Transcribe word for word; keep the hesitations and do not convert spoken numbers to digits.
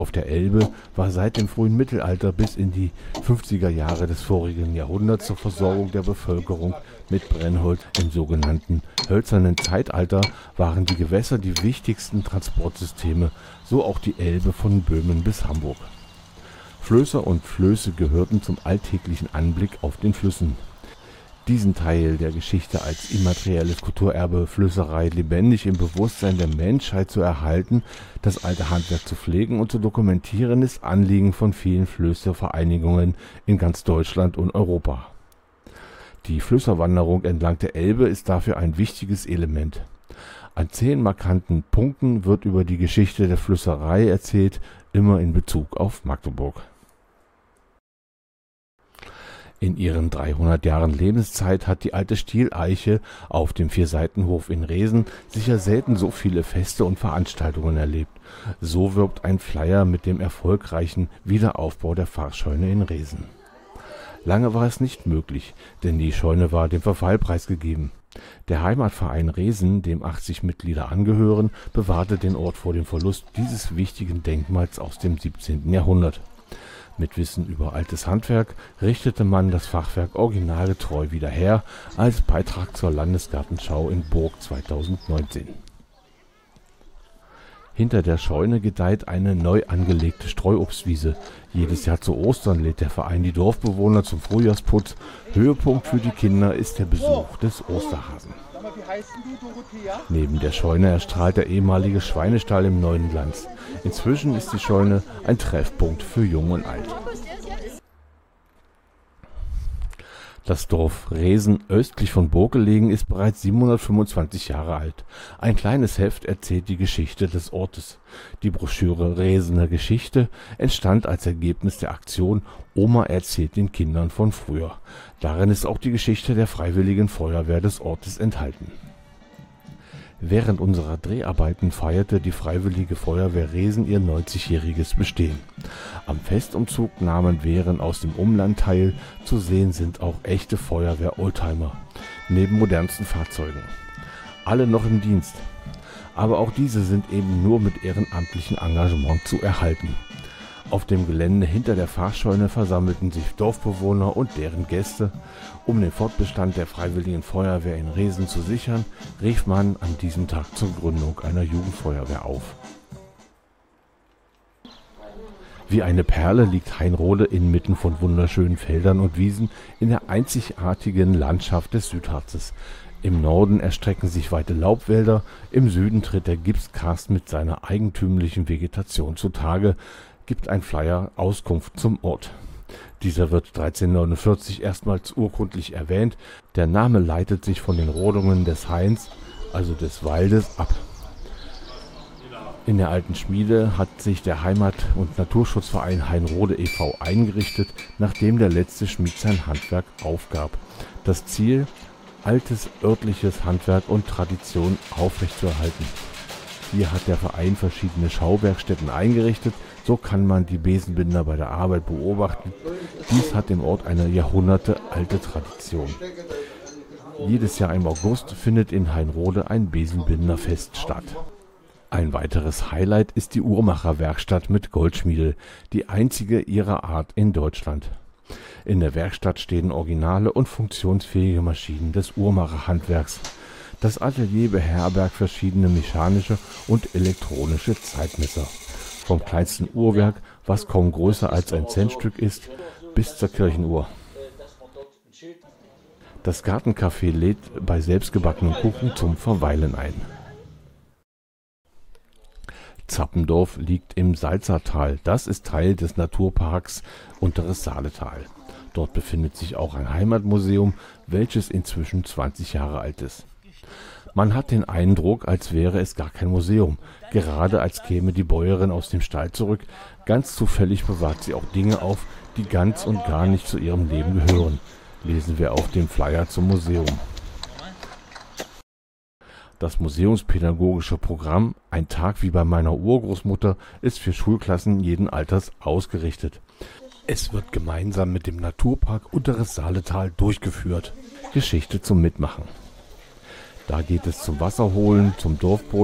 auf der Elbe war seit dem frühen Mittelalter bis in die fünfziger Jahre des vorigen Jahrhunderts zur Versorgung der Bevölkerung mit Brennholz. Im sogenannten hölzernen Zeitalter waren die Gewässer die wichtigsten Transportsysteme, so auch die Elbe von Böhmen bis Hamburg. Flößer und Flöße gehörten zum alltäglichen Anblick auf den Flüssen. Diesen Teil der Geschichte als immaterielles Kulturerbe Flößerei lebendig im Bewusstsein der Menschheit zu erhalten, das alte Handwerk zu pflegen und zu dokumentieren, ist Anliegen von vielen Flößervereinigungen in ganz Deutschland und Europa. Die Flößerwanderung entlang der Elbe ist dafür ein wichtiges Element. An zehn markanten Punkten wird über die Geschichte der Flößerei erzählt, immer in Bezug auf Magdeburg. In ihren dreihundert Jahren Lebenszeit hat die alte Stieleiche auf dem Vierseitenhof in Resen sicher selten so viele Feste und Veranstaltungen erlebt. So wirbt ein Flyer mit dem erfolgreichen Wiederaufbau der Pfarrscheune in Resen. Lange war es nicht möglich, denn die Scheune war dem Verfall preisgegeben. Der Heimatverein Resen, dem achtzig Mitglieder angehören, bewahrte den Ort vor dem Verlust dieses wichtigen Denkmals aus dem siebzehnten Jahrhundert. Mit Wissen über altes Handwerk richtete man das Fachwerk originalgetreu wieder her als Beitrag zur Landesgartenschau in Burg zweitausendneunzehn. Hinter der Scheune gedeiht eine neu angelegte Streuobstwiese. Jedes Jahr zu Ostern lädt der Verein die Dorfbewohner zum Frühjahrsputz. Höhepunkt für die Kinder ist der Besuch des Osterhasen. Neben der Scheune erstrahlt der ehemalige Schweinestall im neuen Glanz. Inzwischen ist die Scheune ein Treffpunkt für Jung und Alt. Das Dorf Resen, östlich von Burg gelegen, ist bereits siebenhundertfünfundzwanzig Jahre alt. Ein kleines Heft erzählt die Geschichte des Ortes. Die Broschüre Resener Geschichte entstand als Ergebnis der Aktion Oma erzählt den Kindern von früher. Darin ist auch die Geschichte der Freiwilligen Feuerwehr des Ortes enthalten. Während unserer Dreharbeiten feierte die Freiwillige Feuerwehr Resen ihr neunzigjähriges Bestehen. Am Festumzug nahmen Wehren aus dem Umland teil, zu sehen sind auch echte Feuerwehr-Oldtimer, neben modernsten Fahrzeugen. Alle noch im Dienst, aber auch diese sind eben nur mit ehrenamtlichem Engagement zu erhalten. Auf dem Gelände hinter der Pfarrscheune versammelten sich Dorfbewohner und deren Gäste. Um den Fortbestand der Freiwilligen Feuerwehr in Resen zu sichern, rief man an diesem Tag zur Gründung einer Jugendfeuerwehr auf. Wie eine Perle liegt Hainrode inmitten von wunderschönen Feldern und Wiesen in der einzigartigen Landschaft des Südharzes. Im Norden erstrecken sich weite Laubwälder, im Süden tritt der Gipskarst mit seiner eigentümlichen Vegetation zutage, gibt ein Flyer Auskunft zum Ort. Dieser wird dreizehnhundertneunundvierzig erstmals urkundlich erwähnt. Der Name leitet sich von den Rodungen des Hains, also des Waldes, ab. In der alten Schmiede hat sich der Heimat- und Naturschutzverein Hainrode e V eingerichtet, nachdem der letzte Schmied sein Handwerk aufgab. Das Ziel: altes örtliches Handwerk und Tradition aufrechtzuerhalten. Hier hat der Verein verschiedene Schauwerkstätten eingerichtet, so kann man die Besenbinder bei der Arbeit beobachten. Dies hat im Ort eine jahrhundertealte Tradition. Jedes Jahr im August findet in Hainrode ein Besenbinderfest statt. Ein weiteres Highlight ist die Uhrmacherwerkstatt mit Goldschmiede, die einzige ihrer Art in Deutschland. In der Werkstatt stehen originale und funktionsfähige Maschinen des Uhrmacherhandwerks. Das Atelier beherbergt verschiedene mechanische und elektronische Zeitmesser. Vom kleinsten Uhrwerk, was kaum größer als ein Centstück ist, bis zur Kirchenuhr. Das Gartencafé lädt bei selbstgebackenen Kuchen zum Verweilen ein. Zappendorf liegt im Salzertal. Das ist Teil des Naturparks Unteres Saaletal. Dort befindet sich auch ein Heimatmuseum, welches inzwischen zwanzig Jahre alt ist. Man hat den Eindruck, als wäre es gar kein Museum, gerade als käme die Bäuerin aus dem Stall zurück. Ganz zufällig bewahrt sie auch Dinge auf, die ganz und gar nicht zu ihrem Leben gehören. Lesen wir auf dem Flyer zum Museum. Das museumspädagogische Programm Ein Tag wie bei meiner Urgroßmutter ist für Schulklassen jeden Alters ausgerichtet. Es wird gemeinsam mit dem Naturpark Unteres Saaletal durchgeführt. Geschichte zum Mitmachen. Da geht es zum Wasserholen, zum Dorfbrunnen,